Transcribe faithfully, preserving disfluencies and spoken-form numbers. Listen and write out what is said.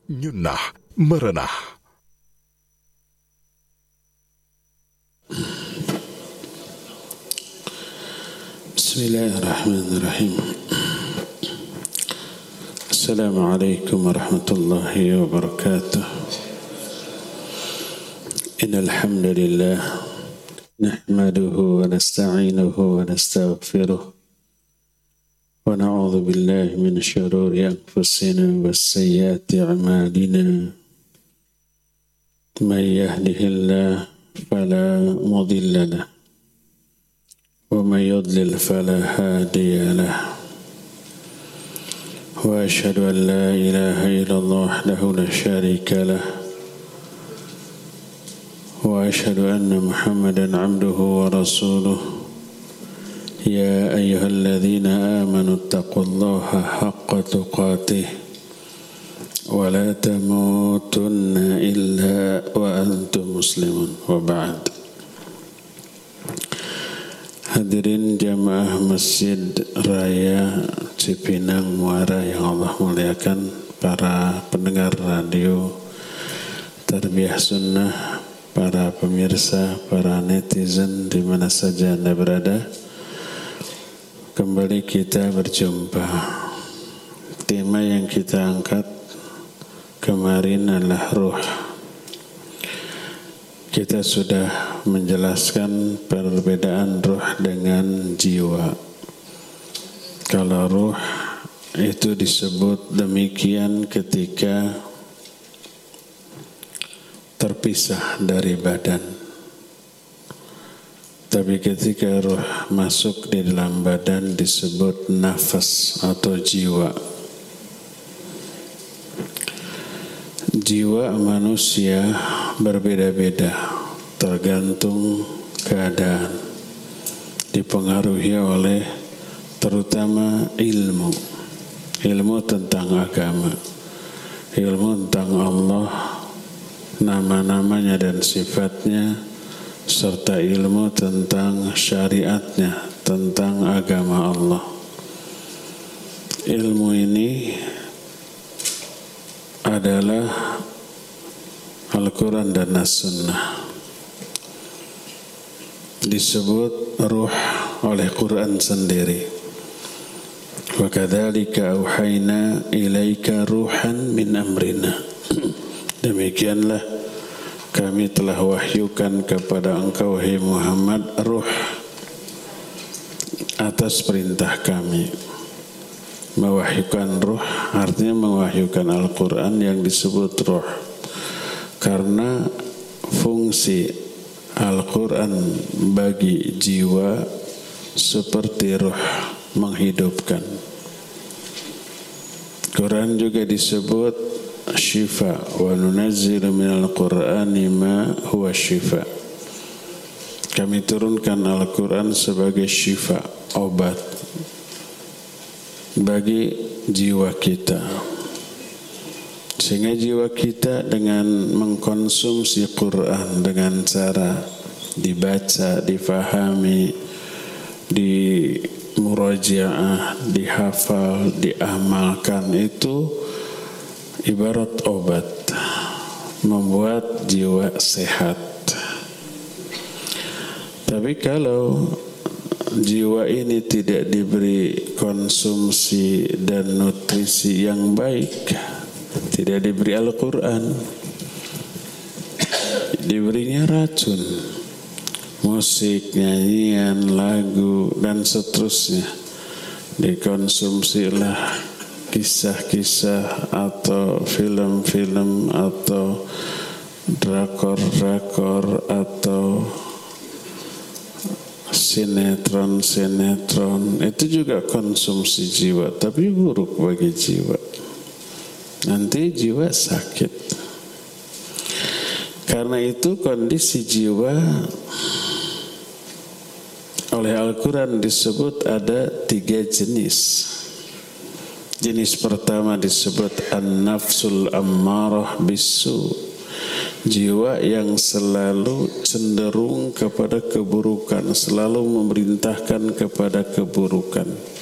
Nyunnah merenah. Bismillahirrahmanirrahim. Assalamualaikum warahmatullahi wabarakatuh. Innal hamdalillah nahmaduhu wa nasta'inuhu wa nastaghfiruh. Wa na'udzu billahi min syururi anfusina wa sayyiati a'malina. May yahdihillahu fala mudilla lahu wa may yudlil fala hadiya lahu. Wa asyhadu an la ilaha illallah wahdahu la syarika lahu wa asyhadu anna Muhammadan 'abduhu wa rasuluh. Ya ayyuhalladzina amanu taqullaha haqqa tuqatih wa la tamutunna illa wa antum muslimun. Wa ba'd. Hadirin jamaah Masjid Raya Cipinang Muara yang Allah muliakan, para pendengar radio Tarbiyah Sunnah, para pemirsa, para netizen di mana saja Anda berada. Kembali kita berjumpa. Tema yang kita angkat kemarin adalah ruh. Kita sudah menjelaskan perbedaan ruh dengan jiwa. Kalau ruh itu disebut demikian ketika terpisah dari badan. Tapi ketika ruh masuk di dalam badan disebut nafas atau jiwa. Jiwa manusia berbeda-beda tergantung keadaan, dipengaruhi oleh terutama ilmu, ilmu tentang agama, ilmu tentang Allah, nama-namanya dan sifatnya, serta ilmu tentang syariatnya, tentang agama Allah. Ilmu ini adalah Al-Quran dan As-Sunnah. Disebut ruh oleh Quran sendiri. Wa kadzalika auhayna ilaika ruhan min amrina. Demikianlah kami telah wahyukan kepada engkau, wahai Muhammad, ruh atas perintah kami. Mewahyukan ruh artinya mewahyukan Al-Quran yang disebut ruh, karena fungsi Al-Quran bagi jiwa seperti ruh, menghidupkan. Quran juga disebut syifa, wa nunazzilu minal Qur'ani ma huwa syifa. Kami turunkan Al-Quran sebagai syifa, obat bagi jiwa kita, sehingga jiwa kita dengan mengkonsumsi Quran dengan cara dibaca, difahami, di murajaah, dihafal, diamalkan, itu ibarat obat, membuat jiwa sehat. Tapi kalau jiwa ini tidak diberi konsumsi dan nutrisi yang baik, tidak diberi Al-Quran, diberinya racun, musik, nyanyian, lagu, dan seterusnya, dikonsumsilah kisah-kisah atau film-film atau drakor-drakor atau sinetron-sinetron, itu juga konsumsi jiwa, tapi buruk bagi jiwa. Nanti jiwa sakit. Karena itu kondisi jiwa oleh Al-Quran disebut ada tiga jenis. Jenis pertama disebut an-nafsul ammarah bisu, jiwa yang selalu cenderung kepada keburukan, selalu memerintahkan kepada keburukan.